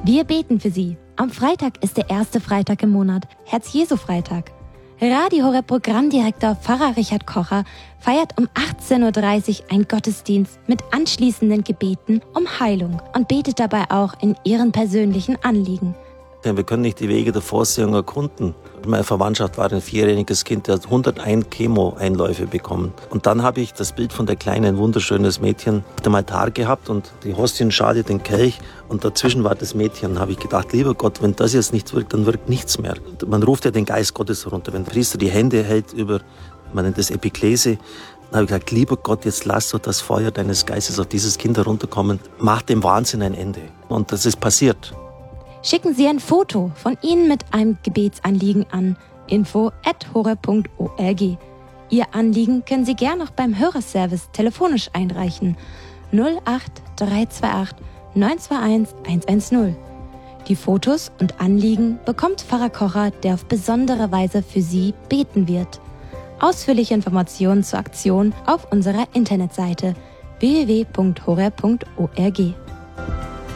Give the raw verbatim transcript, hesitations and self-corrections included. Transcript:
Wir beten für Sie. Am Freitag ist der erste Freitag im Monat, Herz-Jesu-Freitag. Radio Horeb Programmdirektor Pfarrer Richard Kocher feiert um achtzehn Uhr dreißig einen Gottesdienst mit anschließenden Gebeten um Heilung und betet dabei auch in Ihren persönlichen Anliegen. Ja, wir können nicht die Wege der Vorsehung erkunden. Meine Verwandtschaft war ein vierjähriges Kind, der hat hunderteins Chemo-Einläufe bekommen. Und dann habe ich das Bild von der kleinen, ein wunderschönes Mädchen auf dem Altar gehabt und die Hostienschale, den Kelch und dazwischen war das Mädchen. Da habe ich gedacht, lieber Gott, wenn das jetzt nicht wirkt, dann wirkt nichts mehr. Man ruft ja den Geist Gottes herunter. Wenn der Priester die Hände hält über, man nennt das Epiklese, dann habe ich gesagt, lieber Gott, jetzt lass doch das Feuer deines Geistes auf dieses Kind herunterkommen. Mach dem Wahnsinn ein Ende. Und das ist passiert. Schicken Sie ein Foto von Ihnen mit einem Gebetsanliegen an info at horeb punkt org. Ihr Anliegen können Sie gern noch beim Hörerservice telefonisch einreichen. null acht drei zwei acht neun zwei eins eins eins null. Die Fotos und Anliegen bekommt Pfarrer Kocher, der auf besondere Weise für Sie beten wird. Ausführliche Informationen zur Aktion auf unserer Internetseite w w w punkt horeb punkt org.